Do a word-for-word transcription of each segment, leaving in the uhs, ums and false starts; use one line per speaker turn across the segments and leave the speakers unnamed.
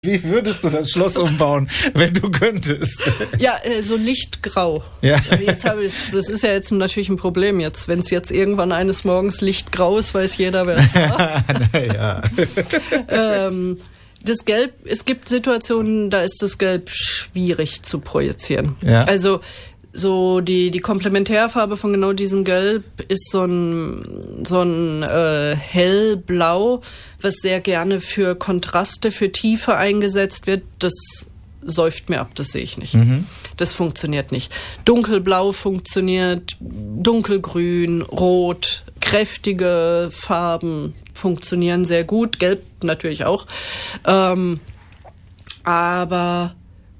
Wie würdest du das Schloss umbauen, wenn du könntest?
Ja, äh, so lichtgrau.
Ja.
Jetzt habe ich, das ist ja jetzt natürlich ein Problem jetzt. Wenn es jetzt irgendwann eines Morgens lichtgrau ist, weiß jeder, wer es war.
Naja.
ähm, das Gelb, es gibt Situationen, da ist das Gelb schwierig zu projizieren.
Ja.
Also so die die Komplementärfarbe von genau diesem Gelb ist so ein so ein äh, hellblau, was sehr gerne für Kontraste, für Tiefe eingesetzt wird. Das säuft mir ab, das sehe ich nicht. Mhm. Das funktioniert nicht. Dunkelblau funktioniert, dunkelgrün, rot, kräftige Farben funktionieren sehr gut, gelb natürlich auch. Ähm, aber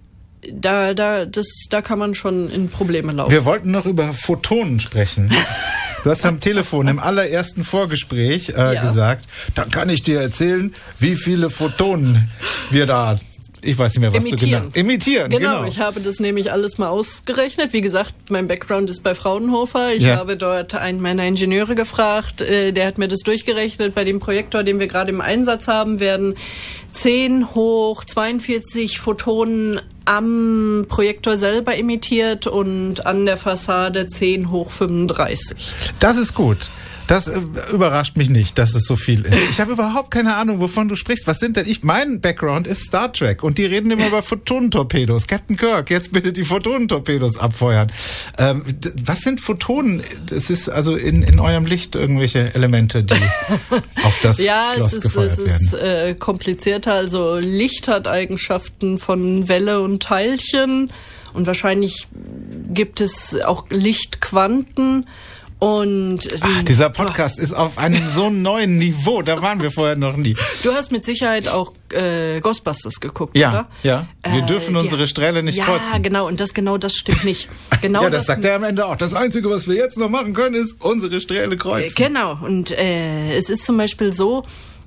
Da, da, das, da kann man schon in Probleme laufen.
Wir wollten noch über Photonen sprechen. Du hast am Telefon im allerersten Vorgespräch äh, ja. gesagt, da kann ich dir erzählen, wie viele Photonen wir da, ich weiß nicht mehr, was
imitieren.
du genau... Imitieren,
genau.
genau.
Ich habe das nämlich alles mal ausgerechnet. Wie gesagt, mein Background ist bei Fraunhofer. Ich ja. habe dort einen meiner Ingenieure gefragt, äh, der hat mir das durchgerechnet. Bei dem Projektor, den wir gerade im Einsatz haben, werden zehn hoch zweiundvierzig Photonen am Projektor selber emittiert und an der Fassade zehn hoch fünfunddreißig.
Das ist gut. Das äh, überrascht mich nicht, dass es so viel ist. Ich habe überhaupt keine Ahnung, wovon du sprichst. Was sind denn ich? Mein Background ist Star Trek und die reden immer über Photonentorpedos. Captain Kirk, jetzt bitte die Photonentorpedos abfeuern. Ähm, d- was sind Photonen? Das ist also in, in eurem Licht irgendwelche Elemente, die auf das
ja,
Schloss
es ist,
gefeuert
es
werden.
ist äh, komplizierter. Also Licht hat Eigenschaften von Welle und Teilchen und wahrscheinlich gibt es auch Lichtquanten. Und
Ach, dieser Podcast ist auf einem so neuen Niveau, da waren wir vorher noch nie.
Du hast mit Sicherheit auch äh, Ghostbusters geguckt,
ja,
oder?
Ja, ja. Wir
äh,
dürfen unsere Strähle nicht
ja,
kreuzen.
Ja, genau, und das genau das stimmt nicht. Genau
ja, das,
das
sagt er am Ende auch. Das Einzige, was wir jetzt noch machen können, ist unsere Strähle kreuzen.
Äh, genau, und äh, es ist zum Beispiel so,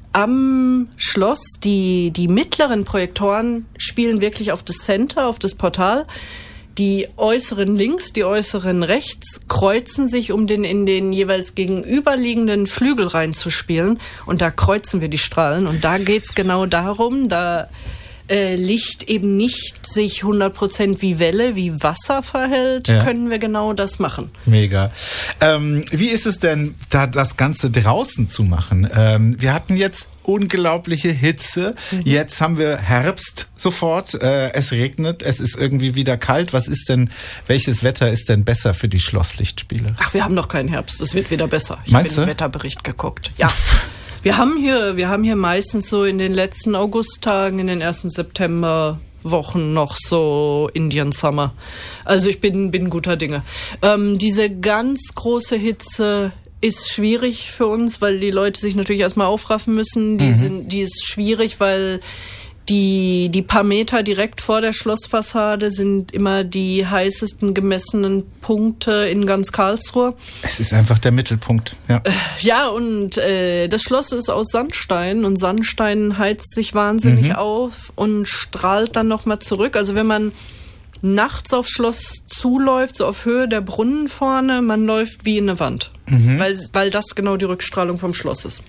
am Schloss, die, die mittleren Projektoren spielen wirklich auf das Center, auf das Portal. Die äußeren links, die äußeren rechts kreuzen sich, um den in den jeweils gegenüberliegenden Flügel reinzuspielen. Und da kreuzen wir die Strahlen. Und da geht's genau darum, da äh, Licht eben nicht sich hundert Prozent wie Welle, wie Wasser verhält, ja. können wir genau das machen.
Mega. Ähm, wie ist es denn, da das Ganze draußen zu machen? Ähm, wir hatten jetzt unglaubliche Hitze. Mhm. Jetzt haben wir Herbst sofort. Äh, es regnet, es ist irgendwie wieder kalt. Was ist denn, welches Wetter ist denn besser für die Schlosslichtspiele?
Ach, wir haben noch keinen Herbst. Es wird wieder besser. Ich
Meinst
habe
du?
den Wetterbericht geguckt. Ja. Wir haben hier, wir haben hier meistens so in den letzten Augusttagen, in den ersten Septemberwochen noch so Indian Summer. Also ich bin, bin guter Dinge. Ähm, diese ganz große Hitze ist schwierig für uns, weil die Leute sich natürlich erstmal aufraffen müssen. Die
mhm.
sind, die ist schwierig, weil die, die paar Meter direkt vor der Schlossfassade sind immer die heißesten gemessenen Punkte in ganz Karlsruhe.
Es ist einfach der Mittelpunkt. Ja,
äh, ja und äh, das Schloss ist aus Sandstein und Sandstein heizt sich wahnsinnig mhm. auf und strahlt dann nochmal zurück. Also wenn man nachts aufs Schloss zuläuft, so auf Höhe der Brunnen vorne, man läuft wie in eine Wand, mhm. weil, weil das genau die Rückstrahlung vom Schloss ist.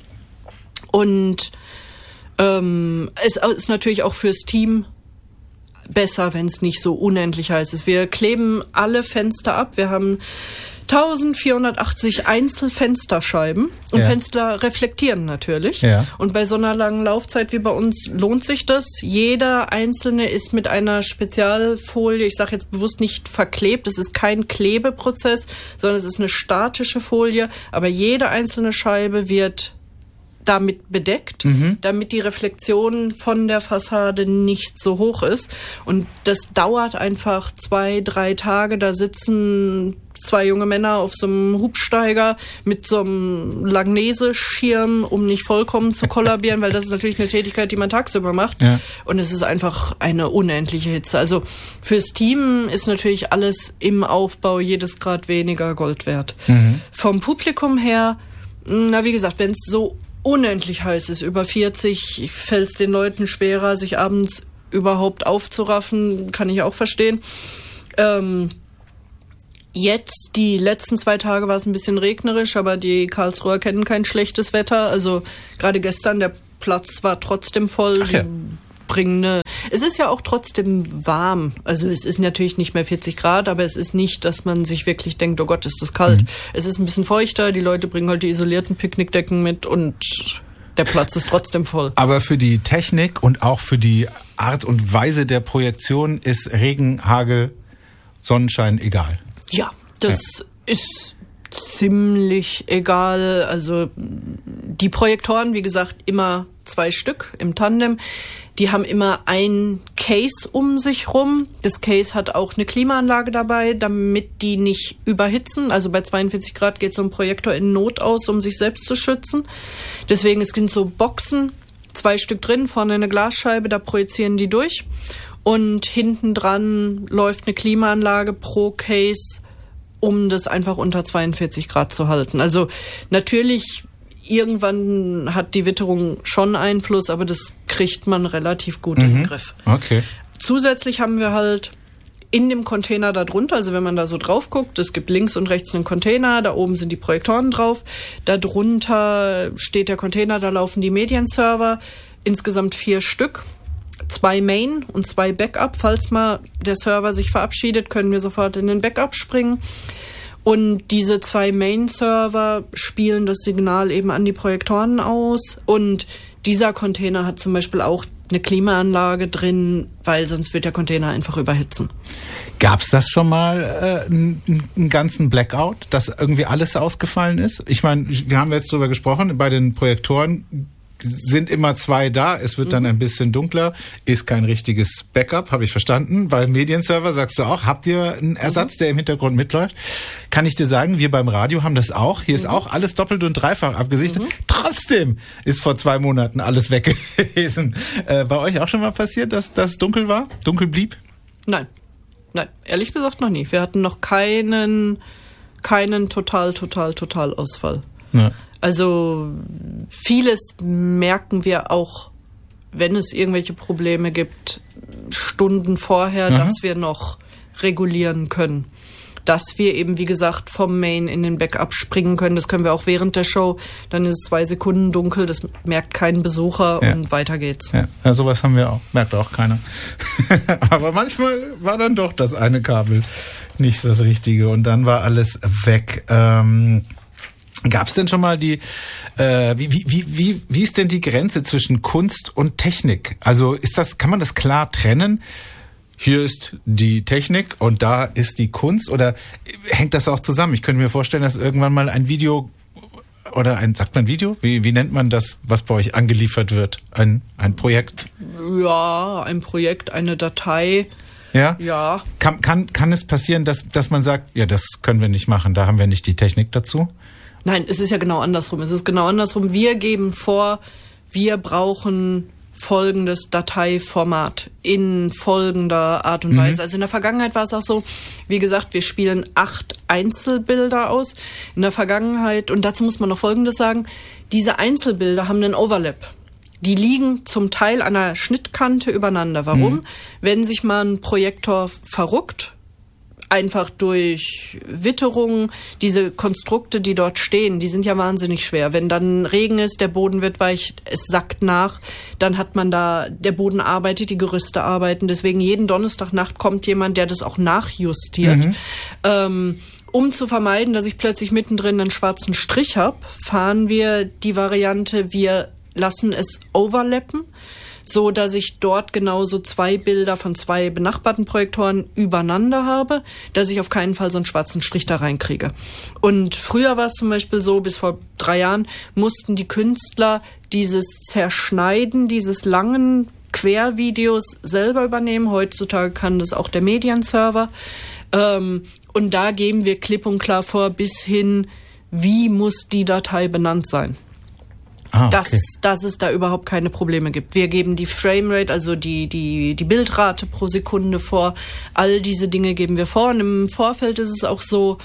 Und ähm, es ist natürlich auch fürs Team besser, wenn es nicht so unendlich heiß ist. Wir kleben alle Fenster ab. Wir haben eintausendvierhundertachtzig Einzelfensterscheiben und ja. Fenster reflektieren natürlich.
Ja.
Und bei so einer langen Laufzeit wie bei uns lohnt sich das. Jeder einzelne ist mit einer Spezialfolie, ich sage jetzt bewusst nicht verklebt, es ist kein Klebeprozess, sondern es ist eine statische Folie, aber jede einzelne Scheibe wird damit bedeckt, mhm. damit die Reflexion von der Fassade nicht so hoch ist. Und das dauert einfach zwei, drei Tage. Da sitzen zwei junge Männer auf so einem Hubsteiger mit so einem Langnese-Schirm, um nicht vollkommen zu kollabieren, weil das ist natürlich eine Tätigkeit, die man tagsüber macht. Ja. Und es ist einfach eine unendliche Hitze. Also fürs Team ist natürlich alles im Aufbau jedes Grad weniger Gold wert. Mhm. Vom Publikum her, na wie gesagt, wenn es so unendlich heiß ist, über vierzig, fällt es den Leuten schwerer, sich abends überhaupt aufzuraffen, kann ich auch verstehen. Ähm, jetzt, die letzten zwei Tage war es ein bisschen regnerisch, aber die Karlsruher kennen kein schlechtes Wetter. Also gerade gestern, der Platz war trotzdem voll.
Ach ja.
Die bringen eine. Es ist ja auch trotzdem warm. Also es ist natürlich nicht mehr vierzig Grad, aber es ist nicht, dass man sich wirklich denkt, oh Gott, ist das kalt. Mhm. Es ist ein bisschen feuchter, die Leute bringen halt die isolierten Picknickdecken mit und der Platz ist trotzdem voll.
Aber für die Technik und auch für die Art und Weise der Projektion ist Regen, Hagel, Sonnenschein egal.
Ja, das ja. ist ziemlich egal. Also die Projektoren, wie gesagt, immer zwei Stück im Tandem. Die haben immer ein Case um sich rum. Das Case hat auch eine Klimaanlage dabei, damit die nicht überhitzen. Also bei zweiundvierzig Grad geht so ein Projektor in Not aus, um sich selbst zu schützen. Deswegen, es sind so Boxen, zwei Stück drin, vorne eine Glasscheibe, da projizieren die durch. Und hinten dran läuft eine Klimaanlage pro Case, um das einfach unter zweiundvierzig Grad zu halten. Also natürlich, irgendwann hat die Witterung schon Einfluss, aber das kriegt man relativ gut mhm. in den Griff.
Okay.
Zusätzlich haben wir halt in dem Container da drunter, also wenn man da so drauf guckt, es gibt links und rechts einen Container, da oben sind die Projektoren drauf, da drunter steht der Container, da laufen die Medienserver, insgesamt vier Stück. Zwei Main und zwei Backup. Falls mal der Server sich verabschiedet, können wir sofort in den Backup springen. Und diese zwei Main-Server spielen das Signal eben an die Projektoren aus. Und dieser Container hat zum Beispiel auch eine Klimaanlage drin, weil sonst wird der Container einfach überhitzen.
Gab es das schon mal, äh, einen, einen ganzen Blackout, dass irgendwie alles ausgefallen ist? Ich meine, wir haben jetzt drüber gesprochen, bei den Projektoren sind immer zwei da, es wird mhm. dann ein bisschen dunkler, ist kein richtiges Backup, habe ich verstanden, weil Medienserver, sagst du auch, habt ihr einen Ersatz, mhm. der im Hintergrund mitläuft? Kann ich dir sagen, wir beim Radio haben das auch, hier mhm. ist auch alles doppelt und dreifach abgesichert, mhm. trotzdem ist vor zwei Monaten alles weg gewesen. Äh, bei euch auch schon mal passiert, dass das dunkel war, dunkel blieb?
Nein, nein, ehrlich gesagt noch nie. Wir hatten noch keinen, keinen total, total, total Ausfall. Ja. Also vieles merken wir auch, wenn es irgendwelche Probleme gibt, Stunden vorher, mhm. dass wir noch regulieren können. Dass wir eben, wie gesagt, vom Main in den Backup springen können. Das können wir auch während der Show. Dann ist es zwei Sekunden dunkel, das merkt kein Besucher ja. und weiter geht's.
Ja. ja, sowas haben wir auch. Merkt auch keiner. Aber manchmal war dann doch das eine Kabel nicht das Richtige und dann war alles weg. Ähm Gab es denn schon mal die, äh, wie, wie, wie, wie ist denn die Grenze zwischen Kunst und Technik? Also ist das, kann man das klar trennen? Hier ist die Technik und da ist die Kunst oder hängt das auch zusammen? Ich könnte mir vorstellen, dass irgendwann mal ein Video oder ein, sagt man Video? Wie, wie nennt man das, was bei euch angeliefert wird? Ein, ein Projekt?
Ja, ein Projekt, eine Datei.
Ja?
Ja.
Kann, kann, kann es passieren, dass, dass man sagt, ja, das können wir nicht machen, da haben wir nicht die Technik dazu?
Nein, es ist ja genau andersrum. Es ist genau andersrum. Wir geben vor, wir brauchen folgendes Dateiformat in folgender Art und mhm. Weise. Also in der Vergangenheit war es auch so, wie gesagt, wir spielen acht Einzelbilder aus. In der Vergangenheit, und dazu muss man noch Folgendes sagen, diese Einzelbilder haben einen Overlap. Die liegen zum Teil an einer Schnittkante übereinander. Warum? Mhm. Wenn sich mal ein Projektor verruckt, einfach durch Witterung, diese Konstrukte, die dort stehen, die sind ja wahnsinnig schwer. Wenn dann Regen ist, der Boden wird weich, es sackt nach, dann hat man da, der Boden arbeitet, die Gerüste arbeiten. Deswegen jeden Donnerstagnacht kommt jemand, der das auch nachjustiert. Mhm. Ähm, um zu vermeiden, dass ich plötzlich mittendrin einen schwarzen Strich habe, fahren wir die Variante, wir lassen es overlappen, so dass ich dort genauso zwei Bilder von zwei benachbarten Projektoren übereinander habe, dass ich auf keinen Fall so einen schwarzen Strich da reinkriege. Und früher war es zum Beispiel so, bis vor drei Jahren mussten die Künstler dieses Zerschneiden dieses langen Quervideos selber übernehmen. Heutzutage kann das auch der Medienserver. Ähm, und da geben wir klipp und klar vor, bis hin, wie muss die Datei benannt sein. Ah, okay. dass, dass es da überhaupt keine Probleme gibt. Wir geben die Framerate, also die, die, die Bildrate pro Sekunde vor. All diese Dinge geben wir vor. Und im Vorfeld ist es auch so,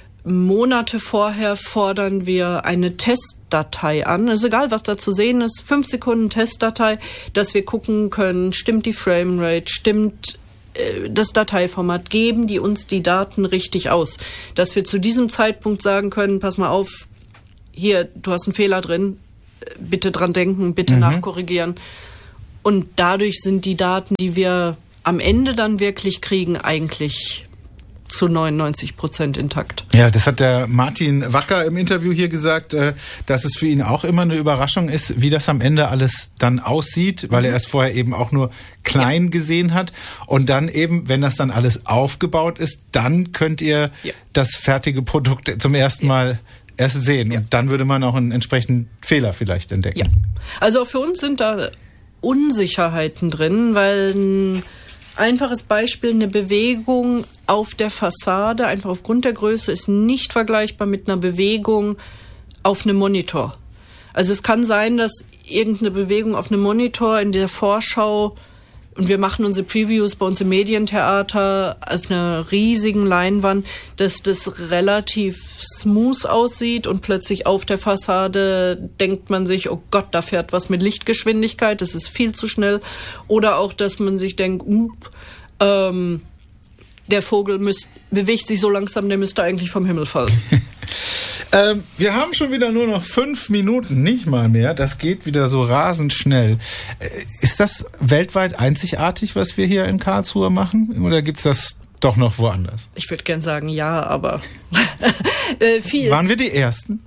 Monate vorher fordern wir eine Testdatei an. Also egal, was da zu sehen ist, fünf Sekunden Testdatei, dass wir gucken können, stimmt die Framerate, stimmt äh, das Dateiformat, geben die uns die Daten richtig aus. Dass wir zu diesem Zeitpunkt sagen können, pass mal auf, hier, du hast einen Fehler drin, bitte dran denken, bitte mhm. nachkorrigieren. Und dadurch sind die Daten, die wir am Ende dann wirklich kriegen, eigentlich zu neunundneunzig Prozent intakt.
Ja, das hat der Martin Wacker im Interview hier gesagt, dass es für ihn auch immer eine Überraschung ist, wie das am Ende alles dann aussieht, weil er es vorher eben auch nur klein ja. gesehen hat. Und dann eben, wenn das dann alles aufgebaut ist, dann könnt ihr ja. das fertige Produkt zum ersten ja. Mal erst sehen. Ja. Und dann würde man auch einen entsprechenden Fehler vielleicht entdecken.
Ja. Also auch für uns sind da Unsicherheiten drin, weil ein einfaches Beispiel, eine Bewegung auf der Fassade, einfach aufgrund der Größe, ist nicht vergleichbar mit einer Bewegung auf einem Monitor. Also es kann sein, dass irgendeine Bewegung auf einem Monitor in der Vorschau, und wir machen unsere Previews bei uns im Medientheater auf einer riesigen Leinwand, dass das relativ smooth aussieht und plötzlich auf der Fassade denkt man sich, oh Gott, da fährt was mit Lichtgeschwindigkeit, das ist viel zu schnell. Oder auch, dass man sich denkt, up, ähm, der Vogel müsst, bewegt sich so langsam, der müsste eigentlich vom Himmel fallen.
ähm, wir haben schon wieder nur noch fünf Minuten, nicht mal mehr. Das geht wieder so rasend schnell. Äh, ist das weltweit einzigartig, was wir hier in Karlsruhe machen? Oder gibt's das doch noch woanders?
Ich würde gern sagen, ja, aber äh, viel
Waren wir die Ersten?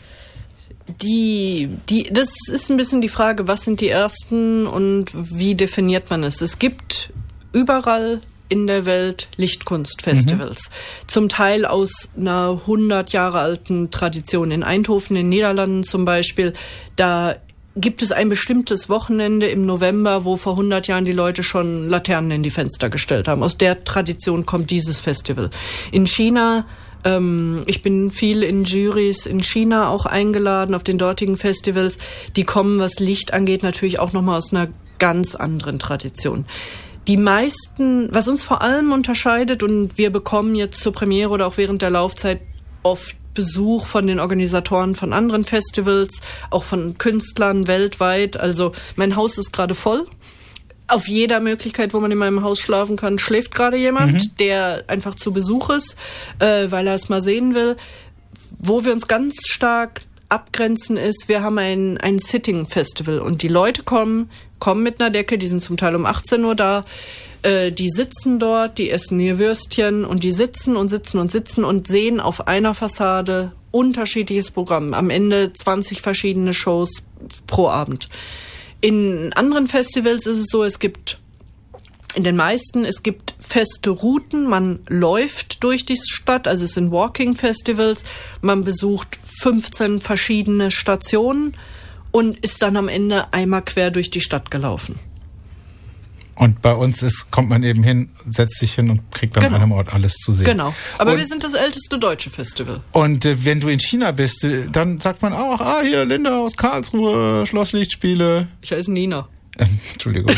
Die, die, das ist ein bisschen die Frage, was sind die Ersten und wie definiert man es? Es gibt überall in der Welt Lichtkunstfestivals. Mhm. Zum Teil aus einer hundert Jahre alten Tradition. In Eindhoven, in den Niederlanden zum Beispiel, da gibt es ein bestimmtes Wochenende im November, wo vor hundert Jahren die Leute schon Laternen in die Fenster gestellt haben. Aus der Tradition kommt dieses Festival. In China, ähm, ich bin viel in Jurys in China auch eingeladen, auf den dortigen Festivals. Die kommen, was Licht angeht, natürlich auch nochmal aus einer ganz anderen Tradition. Die meisten, was uns vor allem unterscheidet, und wir bekommen jetzt zur Premiere oder auch während der Laufzeit oft Besuch von den Organisatoren von anderen Festivals, auch von Künstlern weltweit. Also mein Haus ist gerade voll. Auf jeder Möglichkeit, wo man in meinem Haus schlafen kann, schläft gerade jemand, mhm. der einfach zu Besuch ist, äh, weil er es mal sehen will. Wo wir uns ganz stark abgrenzen ist, wir haben ein, ein Sitting-Festival und die Leute kommen, kommen mit einer Decke, die sind zum Teil um achtzehn Uhr da, äh, die sitzen dort, die essen ihr Würstchen und die sitzen und sitzen und sitzen und sehen auf einer Fassade unterschiedliches Programm. Am Ende zwanzig verschiedene Shows pro Abend. In anderen Festivals ist es so, es gibt in den meisten, es gibt feste Routen, man läuft durch die Stadt, also es sind Walking-Festivals, man besucht fünfzehn verschiedene Stationen und ist dann am Ende einmal quer durch die Stadt gelaufen.
Und bei uns ist, kommt man eben hin, setzt sich hin und kriegt dann
genau.
an einem Ort alles zu sehen.
Genau, aber
und,
wir sind das älteste deutsche Festival.
Und äh, wenn du in China bist, äh, dann sagt man auch, ah, hier Linda aus Karlsruhe, Schlosslichtspiele.
Ich heiße Nina.
Ähm, Entschuldigung.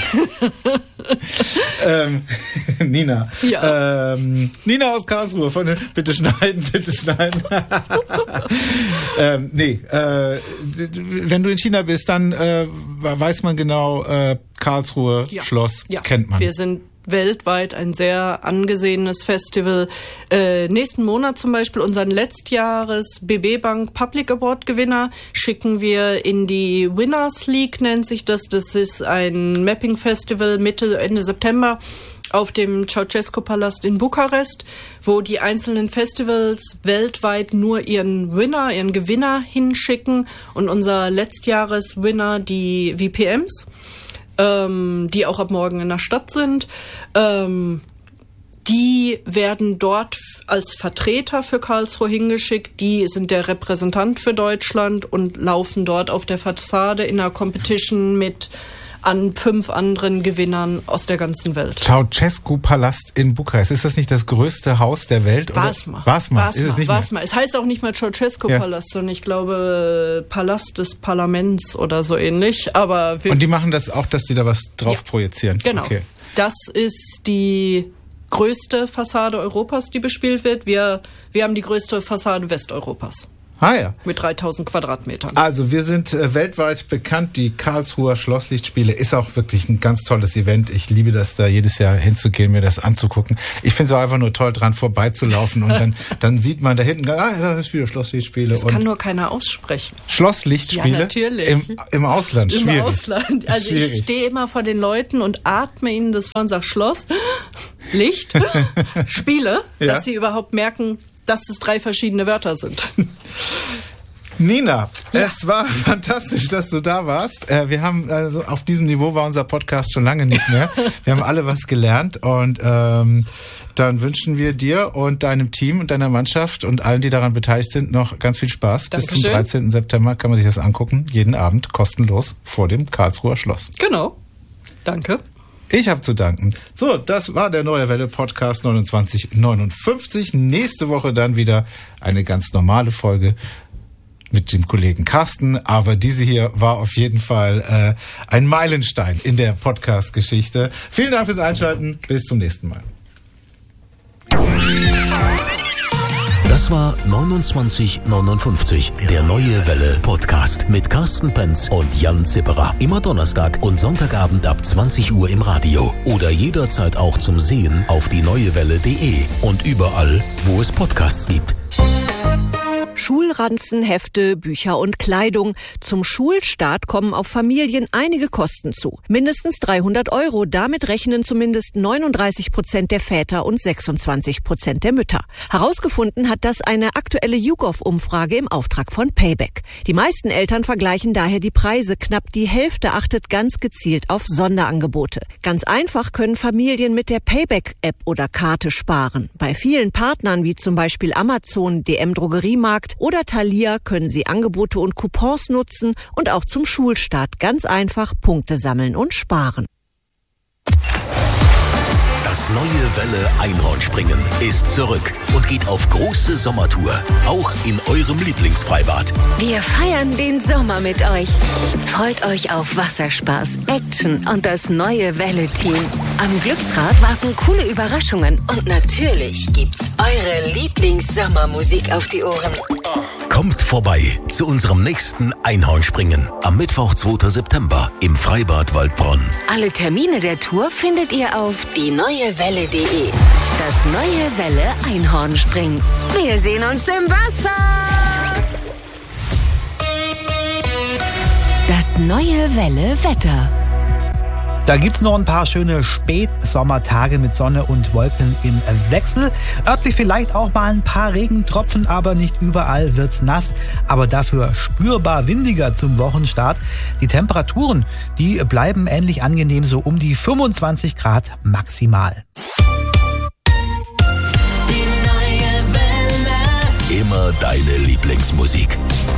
ähm, Nina.
Ja.
Ähm, Nina aus Karlsruhe. Von, bitte schneiden, bitte schneiden. ähm, nee, äh, wenn du in China bist, dann äh, weiß man genau, äh, Karlsruhe, ja. Schloss,
ja.
kennt man.
Wir sind weltweit ein sehr angesehenes Festival. Äh, nächsten Monat zum Beispiel unseren Letztjahres B B Bank Public Award Gewinner schicken wir in die Winners League, nennt sich das. Das ist ein Mapping Festival Mitte, Ende September auf dem Ceausescu-Palast in Bukarest, wo die einzelnen Festivals weltweit nur ihren Winner, ihren Gewinner hinschicken und unser Letztjahres-Winner die V P Ms, ähm, die auch ab morgen in der Stadt sind, ähm, die werden dort als Vertreter für Karlsruhe hingeschickt. Die sind der Repräsentant für Deutschland und laufen dort auf der Fassade in einer Competition mit an fünf anderen Gewinnern aus der ganzen Welt.
Ceausescu-Palast in Bukarest. Ist das nicht das größte Haus der Welt?
War's mal.
War's mal.
War's
Ist
mal.
es nicht
War's
mehr?
mal. Es heißt auch nicht mal Ceausescu-Palast, ja. sondern ich glaube Palast des Parlaments oder so ähnlich. Aber wir
Und die machen das auch, dass die da was drauf
ja.
projizieren?
Genau.
Okay.
Das ist die größte Fassade Europas, die bespielt wird. Wir, wir haben die größte Fassade Westeuropas.
Ah ja.
Mit dreitausend Quadratmetern.
Also wir sind äh, weltweit bekannt. Die Karlsruher Schlosslichtspiele ist auch wirklich ein ganz tolles Event. Ich liebe das, da jedes Jahr hinzugehen, mir das anzugucken. Ich finde es auch einfach nur toll, dran vorbeizulaufen und dann, dann sieht man da hinten, ah, da ist wieder Schlosslichtspiele.
Das
und
kann nur keiner aussprechen.
Schlosslichtspiele?
Ja, natürlich.
Im, im Ausland,
Im
schwierig.
Im Ausland. Also schwierig. Ich stehe immer vor den Leuten und atme ihnen das vor und sage Schloss, Licht, Spiele, ja. Dass sie überhaupt merken, dass es drei verschiedene Wörter sind.
Nina, ja. Es war fantastisch, dass du da warst. Wir haben, also auf diesem Niveau war unser Podcast schon lange nicht mehr. Wir haben alle was gelernt und ähm, dann wünschen wir dir und deinem Team und deiner Mannschaft und allen, die daran beteiligt sind, noch ganz viel Spaß.
Dankeschön.
Bis zum dreizehnten September kann man sich das angucken, jeden Abend kostenlos vor dem Karlsruher Schloss.
Genau. Danke.
Ich habe zu danken. So, das war der Neue Welle Podcast neunundzwanzig neunundfünfzig. Nächste Woche dann wieder eine ganz normale Folge mit dem Kollegen Carsten. Aber diese hier war auf jeden Fall äh, ein Meilenstein in der Podcast-Geschichte. Vielen Dank fürs Einschalten. Bis zum nächsten Mal.
Das war neunundzwanzig neunundfünfzig, der Neue Welle Podcast mit Carsten Penz und Jan Zipperer. Immer Donnerstag und Sonntagabend ab zwanzig Uhr im Radio oder jederzeit auch zum Sehen auf die neuewelle punkt de und überall, wo es Podcasts gibt.
Schulranzen, Hefte, Bücher und Kleidung. Zum Schulstart kommen auf Familien einige Kosten zu. Mindestens dreihundert Euro. Damit rechnen zumindest neununddreißig Prozent der Väter und sechsundzwanzig Prozent der Mütter. Herausgefunden hat das eine aktuelle YouGov-Umfrage im Auftrag von Payback. Die meisten Eltern vergleichen daher die Preise. Knapp die Hälfte achtet ganz gezielt auf Sonderangebote. Ganz einfach können Familien mit der Payback-App oder Karte sparen. Bei vielen Partnern wie zum Beispiel Amazon, D M Drogeriemarkt oder Thalia können Sie Angebote und Coupons nutzen und auch zum Schulstart ganz einfach Punkte sammeln und sparen.
Das neue Welle Einhornspringen ist zurück und geht auf große Sommertour, auch in eurem Lieblingsfreibad.
Wir feiern den Sommer mit euch. Freut euch auf Wasserspaß, Action und das neue Welle-Team. Am Glücksrad warten coole Überraschungen und natürlich gibt's eure Lieblings-Sommermusik auf die Ohren.
Kommt vorbei zu unserem nächsten Einhornspringen am Mittwoch, zweiten September im Freibad Waldbronn.
Alle Termine der Tour findet ihr auf die neue welle punkt de. Das neue Welle Einhornspringen. Wir sehen uns im Wasser. Das neue Welle Wetter.
Da gibt's noch ein paar schöne Spätsommertage mit Sonne und Wolken im Wechsel. Örtlich vielleicht auch mal ein paar Regentropfen, aber nicht überall wird's nass. Aber dafür spürbar windiger zum Wochenstart. Die Temperaturen, die bleiben ähnlich angenehm, so um die fünfundzwanzig Grad maximal.
Die neue Welle. Immer deine Lieblingsmusik.